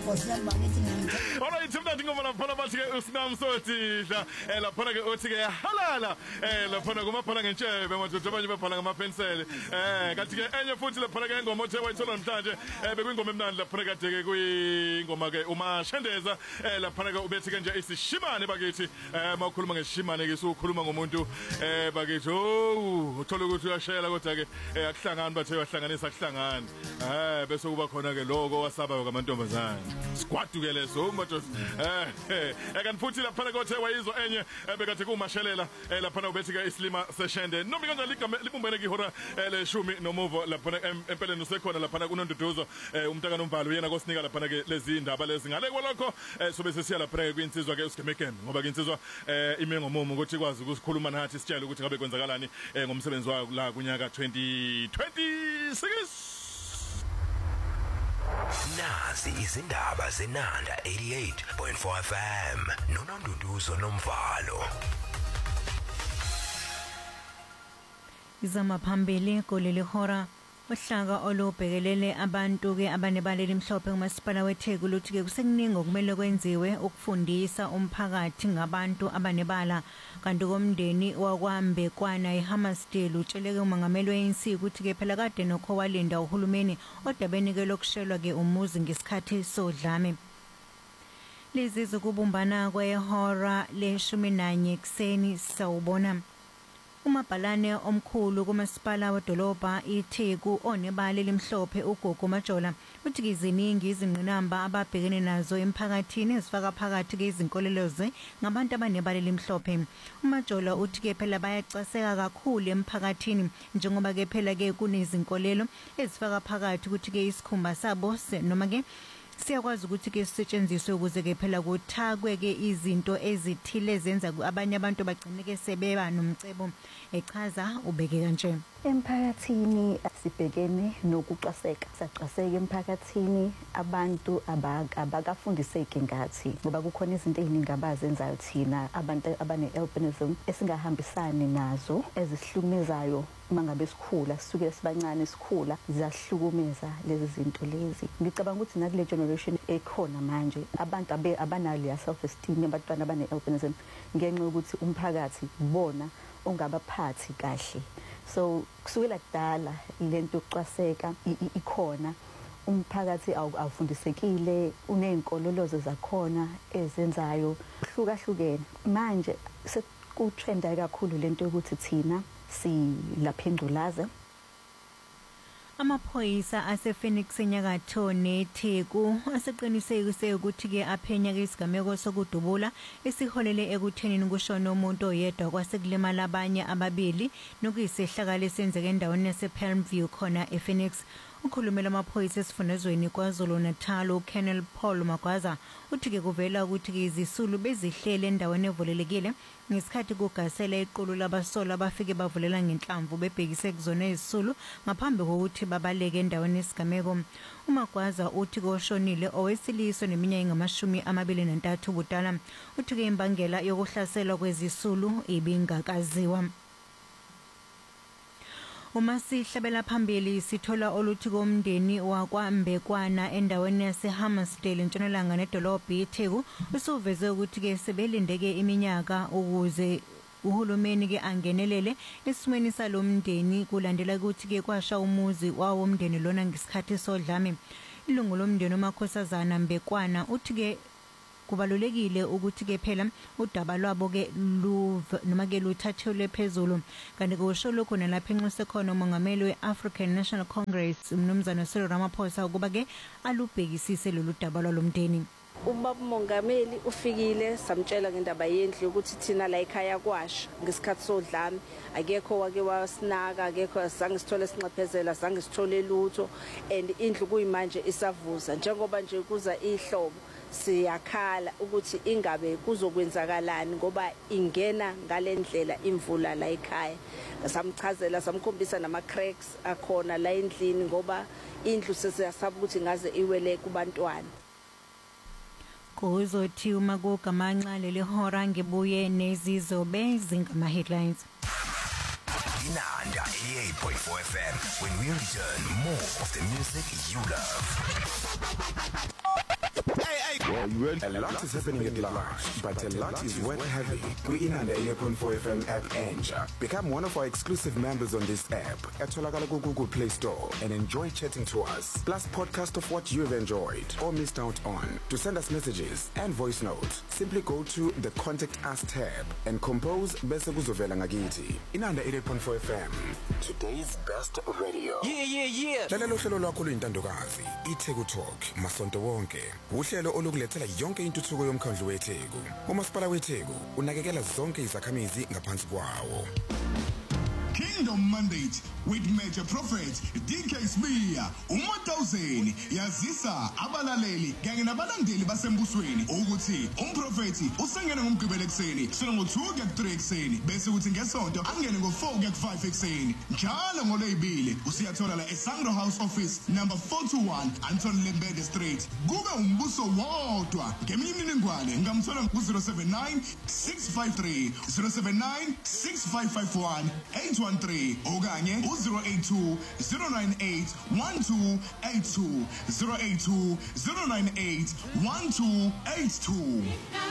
Nkosiyami bangithi ngiyangitha. Alright, mnandi ngoma lapha bathi ke usinamsothisha lapha ke uthi ke halala lapha kumaphala ngentshebe madoda abanye baphala ngamapenseli kanti ke enye futhi lapha ke ingoma othe wayithola namhlanje bekuyingoma emnandi lapha kade ke kuyingoma ke uMashendeza lapha ke ubethi ke nje isishimane bakithi makhuluma ngeshimane ke sukhuluma ngomuntu bakithi uthola ukuthi uyashayela kodwa ke akuhlangani bathe wahlanganisa akuhlangani bese kuba khona ke lokho wasabayo kamantombazana sigwaduke leso madoda kanti futhi lapha kothe wayizwa enye bekade kumashelela lapha ubethi ke islima seshende noma kanjani igama libumbene ke ihora le10 nomuvo lapha empeleni usekhona lapha kunonduduzo umntaka nombalo uyena kosinika lapha ke lezi ndaba lezi ngale kwalokho sobe sesiya lapha ke kwinsizwa ke uSgemeken ngoba insizwa ime ngomumo ukuthi ikwazi ukusikhuluma nathi sitshele ukuthi ngabe kwenzakalani ngomsebenzi wakhe la kunyaka 2026. Nazi izindaba zenanda 88.4 FM nononduduzo nomvalo. Izama phambili koleli hora uhlaka olubhekelele abantu ke abanebaleli mhlophe kumasipala weTheku luthi ke kusekuningi okumele kwenziwe ukufundisa umphakathi ngabantu abanebala kanti komndeni wakwambekwana eHammersdale utsheleke umangameli weNC ukuthi ke phela kade nokho walinda uhulumeni odabeni ke lokushelwa ke umuzi ngesikhathi sodlame. Lezi zokubumbana kwehora le11 kuseni sawubona umabhalane omkhulu kumasipala wedolobha iTheku onebala elimhlophe uGogo Majola uthi iziningi izingqinamba ababhekene nazo emphakathini ezifaka phakathi ke izinkoleloze ngabantu abanebala elimhlophe. uMajola uthi ke phela bayacaseka kakhulu emphakathini njengoba ke phela ke kunezinkolelo ezifaka phakathi ukuthi ke isikhumba sabo noma ke siyakwazi ukuthi ke sisetshenziswe ukuze ke phela kuthakwe ke izinto ezithile zenza abanye abantu bagcine ke sebeba nomcebo echaza ubeke kanje. Emphakathini sibhekene nokucaseka sacaseka emphakathini abantu abakafundiseki ngathi ngoba kukhona izinto eziningi abazenzayo thina abantu abane-albinism esingahambisani nazo ezihlukumezayo mangabe sikhula sisuke sibancane sikhula ziyahlukumeza lezi zinto lezi. Ngicabanga ukuthi nakule generation ekhona manje abantu abanalo ya self esteem abantwana abane-albinism ngenxa yokuthi umphakathi bona ongabaphathi kahle. So kusukela kudala lento yokucwaseka ikhona umphakathi awufundisekile uneyinkololozo zakhona ezenzayo hlukahlukene manje sekutrenda kakhulu lento yokuthi thina silapha ingculaza. Amaphoyisa asePhoenix enyakatho neTheku aseqinisekise ukuthi ke aphenya ke isigameko sokudubula esiholele ekuthenini kushona umuntu oyedwa kwasekulimala abanye ababili nokuyisehlakalo esenzeke endaweni yasePalmview khona ePhoenix. Ukhulumela amaphoyisa esifundazweni KwaZulu-Natal uKenneth Paul Magwaza uthi ke kuvela ukuthi ke izisulu bezihlele endaweni evulelekile ngesikhathi kugasela iqulu labasola abafike bavulela ngenhlamvu bebhekise kuzona izisulu ngaphambi kokuthi babaleke endaweni yesigameko. uMagwaza uthi koshonile owesilisa neminyaka engama-23 ubudala uthi ke imbangela yokuhlaselwa kwezisulu ibingakaziwa. Uma sihlabela phambili sithola oluthi komndeni wakwambekwana endaweni yaseHammersdale entshonalanga nedolobha iTheku usuveze ukuthi ke sebelindeke iminyaka ukuze uhulumeni ke angenelele esimweni salomndeni kulandela ukuthi ke kwasha umuzi wawo umndeni lona ngesikhathi sodlame. Ilungu lomndeni uMakhosazana Mbekwana uthi ke kubalulekile ukuthi ke phela udaba lwabo ke noma ke luthathelwe phezulu kanti kusho lokho nalapha enxuse khona umongameli weAfrican National Congress umnumzana Cyril Ramaphosa ukuba ke alubhekisise lolu daba lwalomndeni. Ubaba umongameli ufikile samtshela ngendaba yendlu ukuthi thina la ekhaya kwasha ngesikhathi sodlame akekho wake wasinaka akekho sange sithole sinxephezela sange sithole lutho and indlu kuyimanje isavuza njengoba nje kuza ihlobo siyakhala ukuthi ingabe kuzokwenzakalani ngoba ingena ngalendlela imvula la ekhaya. Samchazela samkhombisa nama cracks akhona la endlini ngoba indlu sesiyasaba ukuthi ngaze iwele kubantwana. Kuzothi uma kugamanxa leli hora ngibuye nezizobe zingama headlines. Inanda 88.4 FM. When we return, more of the music you love. A lot is happening at large, but a lot is worth having. Kwi-Inanda 88.4 FM app entsha. Become one of our exclusive members on this app at Google Play Store and enjoy chatting to us. Plus podcast of what you've enjoyed or missed out on. To send us messages and voice notes, simply go to the Contact Us tab and compose bese kuzovela ngakithi. Inanda 88.4 FM. Today's best radio. Yeah. Lalelo hlelo lwakho luyintandokazi, iTheku Talk, masonto wonke. Uhlelo olukulethela yonke intuthuko yomkhandlu weTheku. Umasipala weTheku unakekela zonke izakhamizi ngaphansi kwawo. Kingdom Mandate with Major Prophet DK Smear uMotawuzeni yazisa abalaleli kanye nabalandeli basembusweni ukuthi umprofeti usengene ngomgqibelo ekseni kusukela ngo2 kuya ku3 ekseni bese kuthi ngesonto angene ngo4 kuya ku5 ekseni njalo ngolwebili usiyathola la eSangro House Office number 421 Anton Lembede Street kube umbuso wodwa ngeminye imininingwane ngamthola ku079 653 079 6551 813 okanye u082 098 1282 082 098 1282